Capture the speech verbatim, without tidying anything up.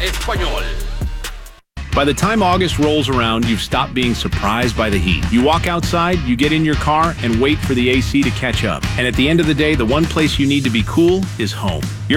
Espanyol. By the time August rolls around, you've stopped being surprised by the heat. You walk outside, you get in your car, and wait for the A C to catch up. And at the end of the day, the one place you need to be cool is home. Your